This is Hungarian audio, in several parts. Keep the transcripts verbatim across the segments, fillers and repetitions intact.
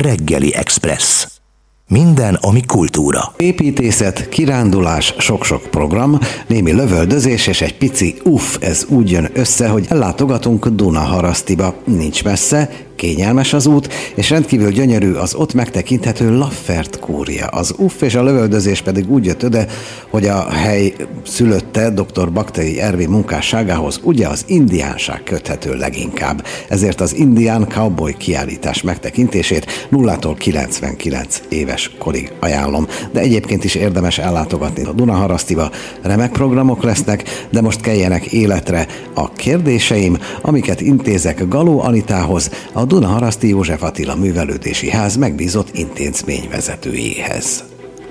Reggeli Express. Minden, ami kultúra. Építészet, kirándulás, sok-sok program, némi lövöldözés és egy pici uff, ez úgy jön össze, hogy ellátogatunk Dunaharasztiba. Nincs messze, kényelmes az út, és rendkívül gyönyörű az ott megtekinthető Laffert kúria. Az uff és a lövöldözés pedig úgy jött öde, hogy a hely szülötte dr. Baktay Ervin munkásságához ugye az indiánság köthető leginkább. Ezért az indián cowboy kiállítás megtekintését nullától kilencvenkilenc éves korig ajánlom. De egyébként is érdemes ellátogatni a Dunaharasztiba, remek programok lesznek, de most keljenek életre a kérdéseim, amiket intézek Galó Anitához, a Dunaharaszti József Attila Művelődési Ház megbízott intézményvezetőjéhez.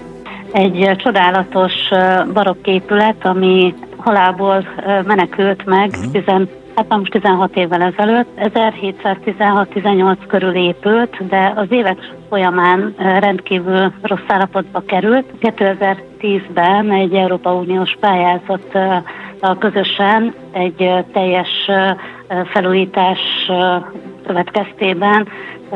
Egy csodálatos barokk épület, ami halálból menekült meg, tizen, hát most tizenhat évvel ezelőtt, ezerhétszáztizenhat-tizennyolc körül épült, de az évek folyamán rendkívül rossz állapotba került. kétezer-tízben egy Európai Uniós pályázattal közösen egy teljes felújítás következtében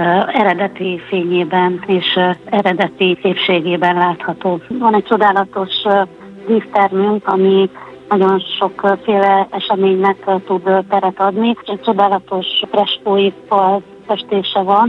eredeti fényében és eredeti szépségében látható. Van egy csodálatos dísztermünk, ami nagyon sokféle eseménynek tud teret adni. Egy csodálatos freskói fal festése van,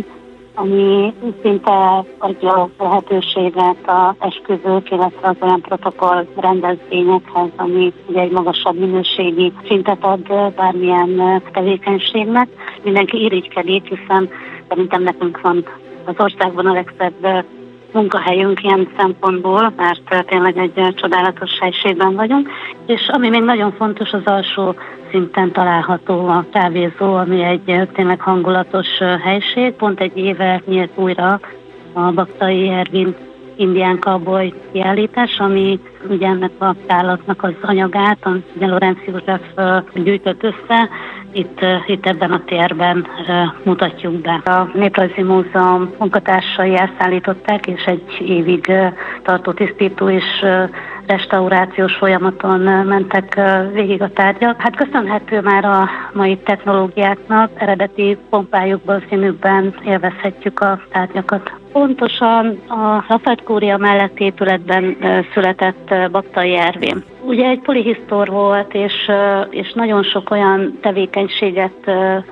ami szinte adja lehetőséget az esküvők, illetve az olyan protokoll rendezvényekhez, ami ugye egy magasabb minőségi szintet ad bármilyen tevékenységnek. Mindenki irigykedik, hiszen szerintem nekünk van az országban a legszebb munkahelyünk ilyen szempontból, mert tényleg egy csodálatos helységben vagyunk. És ami még nagyon fontos, az alsó szinten található a kávézó, ami egy tényleg hangulatos helység. Pont egy éve nyílt újra a Baktay Ervin indián cowboy kiállítás, ami ugye ennek a tárlatnak az anyagát, ugye Lorenz József gyűjtött össze, itt, itt ebben a térben mutatjuk be. A Néprajzi Múzeum munkatársai elszállították, és egy évig tartó tisztító és restaurációs folyamaton mentek végig a tárgyak. Hát köszönhető már a mai technológiáknak, eredeti pompájukban, színükben élvezhetjük a tárgyakat. Pontosan a Laffert kúria melletti épületben született Baktay Ervin. Ugye egy polihisztor volt, és, és nagyon sok olyan tevékenységet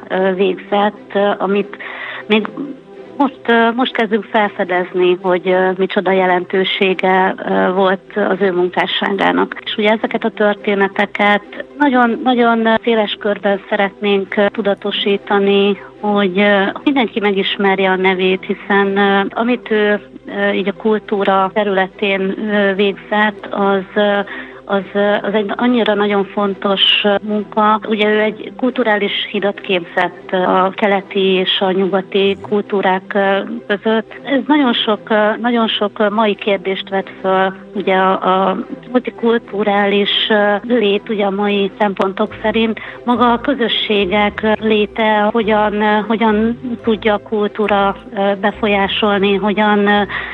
végzett, amit még Most, most kezdünk felfedezni, hogy micsoda jelentősége volt az ő munkásságának. És ugye ezeket a történeteket nagyon, nagyon széles körben szeretnénk tudatosítani, hogy mindenki megismerje a nevét, hiszen amit ő így a kultúra területén végzett, az Az, az egy annyira nagyon fontos munka. Ugye ő egy kulturális hidat képzett a keleti és a nyugati kultúrák között. Ez nagyon sok, nagyon sok mai kérdést vet föl. Ugye a, a multikulturális lét, ugye a mai szempontok szerint maga a közösségek léte, hogyan, hogyan tudja a kultúra befolyásolni, hogyan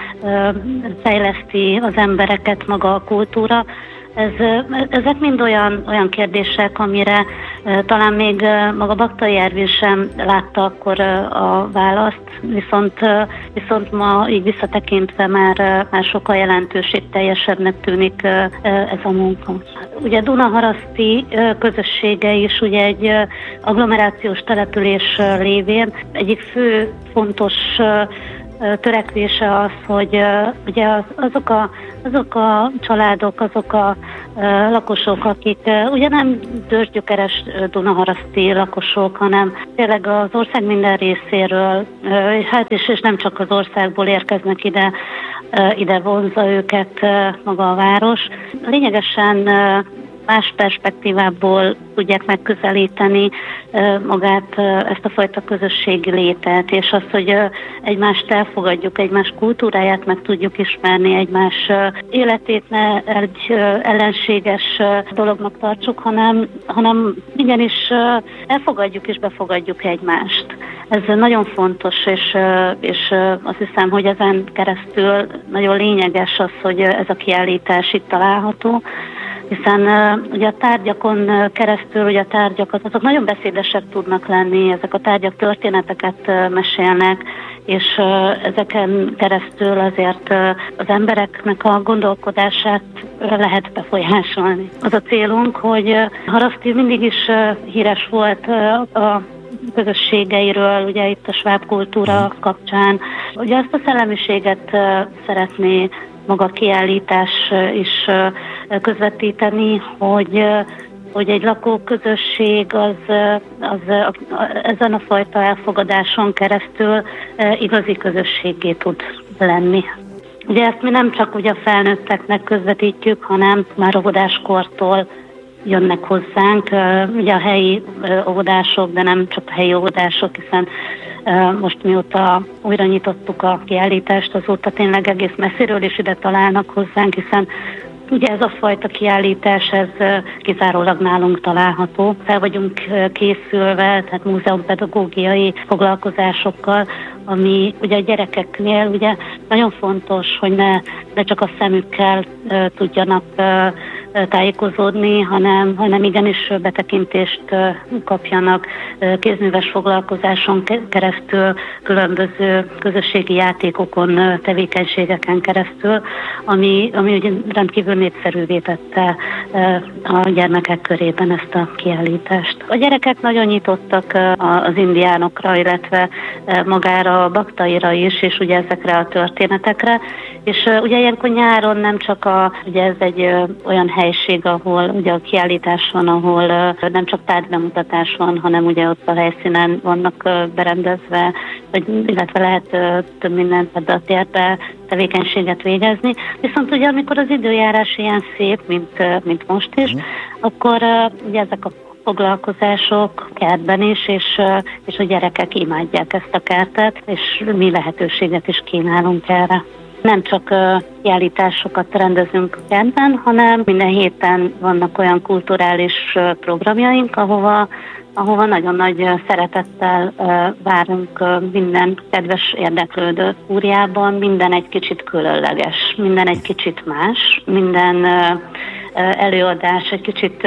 fejleszti az embereket maga a kultúra. Ez, ezek mind olyan, olyan kérdések, amire e, talán még e, maga Baktay Ervin sem látta akkor e, a választ, viszont, e, viszont ma így visszatekintve már, e, már sokkal jelentőségteljesebbnek tűnik e, ez a munka. Ugye Dunaharaszti e, közössége is ugye egy e, agglomerációs település e, lévén egyik fő fontos e, törekvése az, hogy ugye az, azok, a, azok a családok, azok a lakosok, akik ugye nem ősgyökeres dunaharaszti lakosok, hanem tényleg az ország minden részéről, hát és, és nem csak az országból érkeznek ide, ide vonzza őket maga a város. Lényegesen más perspektívából tudják megközelíteni magát, ezt a fajta közösségi létet, és azt, hogy egymást elfogadjuk, egymás kultúráját meg tudjuk ismerni, egymás életét ne egy ellenséges dolognak tartsuk, hanem, hanem igenis elfogadjuk és befogadjuk egymást. Ez nagyon fontos, és, és azt hiszem, hogy ezen keresztül nagyon lényeges az, hogy ez a kiállítás itt található, hiszen uh, ugye a tárgyakon uh, keresztül, ugye a tárgyakat, azok nagyon beszédesek tudnak lenni, ezek a tárgyak történeteket uh, mesélnek, és ezeken keresztül azért az embereknek a gondolkodását lehet befolyásolni. Az a célunk, hogy Haraszti mindig is híres volt a közösségeiről, ugye itt a sváb kultúra kapcsán. Ugye ezt a szellemiséget szeretné maga kiállítás is közvetíteni, hogy hogy egy lakóközösség az, az ezen a fajta elfogadáson keresztül igazi közösségé tud lenni. Ugye ezt mi nem csak ugye a felnőtteknek közvetítjük, hanem már óvodáskortól jönnek hozzánk, ugye a helyi óvodások, de nem csak a helyi óvodások, hiszen most mióta újra nyitottuk a kiállítást, azóta tényleg egész messziről is ide találnak hozzánk, hiszen ugye ez a fajta kiállítás, ez kizárólag nálunk található. Fel vagyunk készülve, tehát múzeumpedagógiai foglalkozásokkal, ami ugye a gyerekeknél ugye nagyon fontos, hogy ne, ne csak a szemükkel uh, tudjanak uh, tájékozódni, hanem, hanem igenis betekintést uh, kapjanak uh, kézműves foglalkozáson keresztül, különböző közösségi játékokon, uh, tevékenységeken keresztül, ami, ami ugye rendkívül népszerűvé tette uh, a gyermekek körében ezt a kiállítást. A gyerekek nagyon nyitottak uh, az indiánokra, illetve uh, magára a baktaira is, és ugye ezekre a történetekre. És uh, ugye ilyenkor nyáron nem csak a, ugye ez egy uh, olyan helység, ahol ugye a kiállítás van, ahol uh, nem csak tárgybemutatás van, hanem ugye ott a helyszínen vannak uh, berendezve, vagy, illetve lehet uh, több mindent ebbe a térbe tevékenységet végezni. Viszont ugye amikor az időjárás ilyen szép, mint, uh, mint most is, mm. akkor uh, ugye ezek a foglalkozások kertben is, és, és a gyerekek imádják ezt a kertet, és mi lehetőséget is kínálunk erre. Nem csak kiállításokat rendezünk kertben, hanem minden héten vannak olyan kulturális programjaink, ahova, ahova nagyon nagy szeretettel várunk minden kedves érdeklődő. Fúriában minden egy kicsit különleges, minden egy kicsit más, minden előadás egy kicsit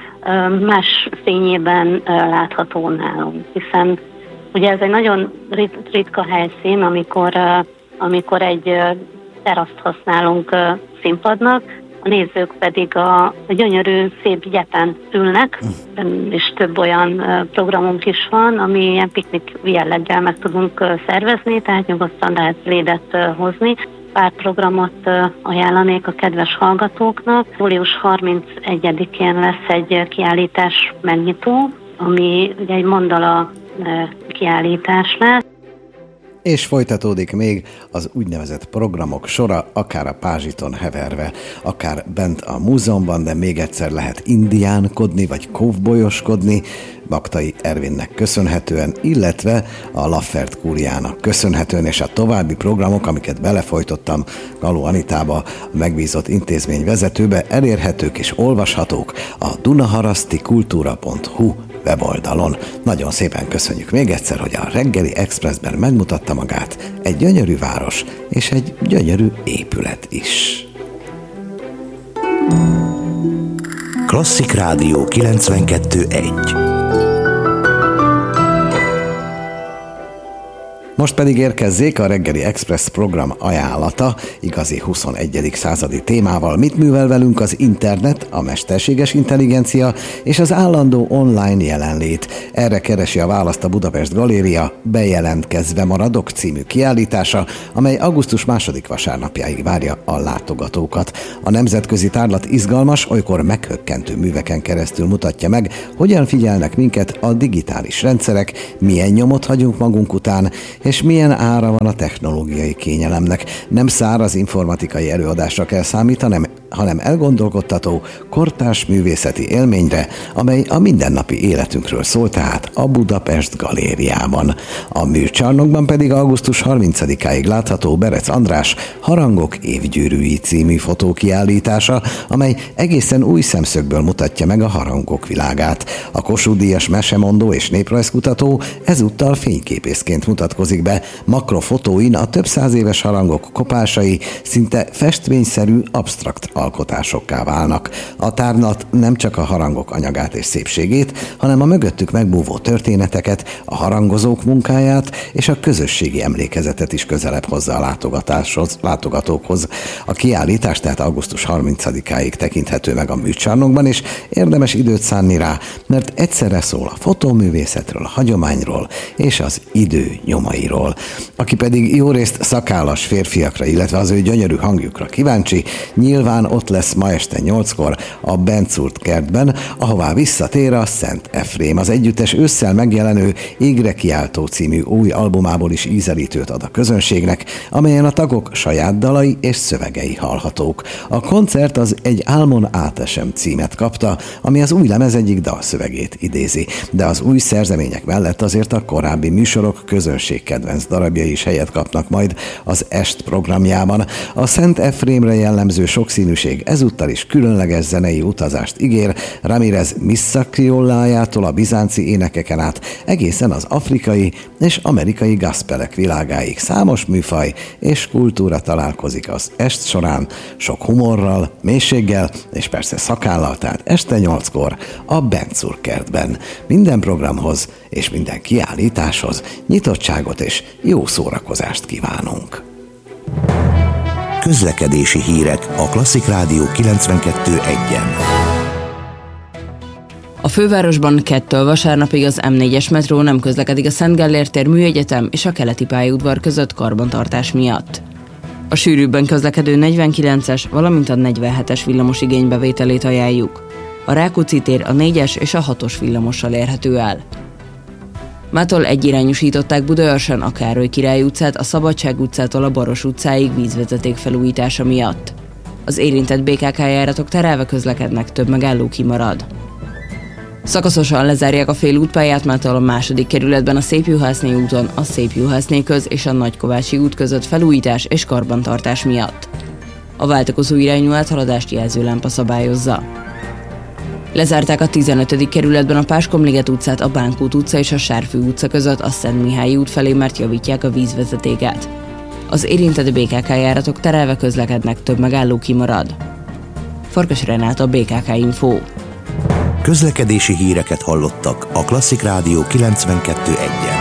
más fényében látható nálunk, hiszen ugye ez egy nagyon ritka helyszín, amikor, amikor egy teraszt használunk színpadnak, a nézők pedig a gyönyörű, szép gyepen ülnek, és több olyan programunk is van, ami ilyen piknik jelleggel meg tudunk szervezni, tehát nyugodtan lehet lédet hozni. Pár programot ajánlanék a kedves hallgatóknak. július harmincegyedikén lesz egy kiállítás megnyitó, ami ugye egy mandala kiállítás lesz. És folytatódik még az úgynevezett programok sora, akár a Pázsiton heverve, akár bent a múzeumban, de még egyszer lehet indiánkodni, vagy kovbolyoskodni, Baktai Ervinnek köszönhetően, illetve a Laffert kúriának köszönhetően, és a további programok, amiket belefolytottam Galó Anitába, a megbízott intézmény vezetőbe, elérhetők és olvashatók a dunaharasztikultúra pont hu weboldalon. Nagyon szépen köszönjük még egyszer, hogy a Reggeli Expressben megmutatta magát egy gyönyörű város és egy gyönyörű épület is. Klasszik Rádió kilencvenkettő egy. Most pedig érkezzék a Reggeli Express program ajánlata, igazi huszonegyedik századi témával. Mit művel velünk az internet, a mesterséges intelligencia és az állandó online jelenlét? Erre keresi a választ a Budapest Galéria Bejelentkezve maradok című kiállítása, amely augusztus második vasárnapjáig várja a látogatókat. A nemzetközi tárlat izgalmas, olykor meghökkentő műveken keresztül mutatja meg, hogyan figyelnek minket a digitális rendszerek, milyen nyomot hagyunk magunk után, és milyen ára van a technológiai kényelemnek. Nem száraz informatikai előadásra kell számítanom, hanem elgondolkodtató, kortárs művészeti élményre, amely a mindennapi életünkről szól, tehát a Budapest Galériában. A műcsarnokban pedig augusztus harmincadikáig látható Berec András Harangok évgyűrűi című fotókiállítása, amely egészen új szemszögből mutatja meg a harangok világát. A Kossuth-díjas mesemondó és néprajzkutató ezúttal fényképészként mutatkozik be, makrofotóin a több száz éves harangok kopásai szinte festvényszerű absztrakt alkotásokká válnak. A tárlat nem csak a harangok anyagát és szépségét, hanem a mögöttük megbúvó történeteket, a harangozók munkáját és a közösségi emlékezetet is közelebb hozza a látogatáshoz, látogatókhoz. A kiállítás tehát augusztus harmincadikáig tekinthető meg a műcsarnokban, és érdemes időt szánni rá, mert egyszerre szól a fotóművészetről, a hagyományról és az idő nyomairól. Aki pedig jó részt szakállas férfiakra, illetve az ő gyönyörű hangjukra kíváncsi, nyilván ott lesz ma este nyolckor a Benczurt kertben, ahová visszatér a Szent Efrém. Az együttes ősszel megjelenő Égre kiáltó című új albumából is ízelítőt ad a közönségnek, amelyen a tagok saját dalai és szövegei hallhatók. A koncert az Egy álmon átesem címet kapta, ami az új lemez egyik dalszövegét idézi, de az új szerzemények mellett azért a korábbi műsorok közönségkedvenc darabjai is helyet kapnak majd az est programjában. A Szent Efrémre jellemző sokszínűség ezúttal is különleges zenei utazást ígér, Ramírez Misszacriollájától a bizánci énekeken át egészen az afrikai és amerikai gospelek világáig számos műfaj és kultúra találkozik az est során, sok humorral, mélységgel és persze szakállal, tehát este nyolckor a Benczurt kertben. Minden programhoz és minden kiállításhoz nyitottságot és jó szórakozást kívánunk. Közlekedési hírek a Klasszik Rádió kilencvenkettő egyen. A fővárosban kettől vasárnapig az em négyes metró nem közlekedik a Szent Gellért tér Műegyetem és a Keleti pályaudvar között karbantartás miatt. A sűrűbben közlekedő negyvenkilences, valamint a negyvenhetes villamos igénybevételét ajánljuk. A Rákóczi tér a négyes és a hatos villamossal érhető el. Mától egyirányosították Budaörsön a Károly Király utcát a Szabadság utcától a Baros utcáig vízvezeték felújítása miatt. Az érintett bé ká ká járatok terelve közlekednek, több megálló kimarad. Szakaszosan lezárják a félútpályát Mától a második kerületben a Szépjuhászné úton, a Szépjuhászné köz és a Nagykovácsi út között felújítás és karbantartás miatt. A váltakozó irányú áthaladást jelzőlámpa szabályozza. Lezárták a tizenötödik kerületben a Páskomliget utcát, a Bánkút utca és a Sárfű utca között a Szent Mihályi út felé, mert javítják a vízvezetéket. Az érintett bé ká ká járatok terelve közlekednek, több megálló kimarad. Farkas Renáta, bé ká ká Info. Közlekedési híreket hallottak a Klasszik Rádió kilencvenkettő egyen.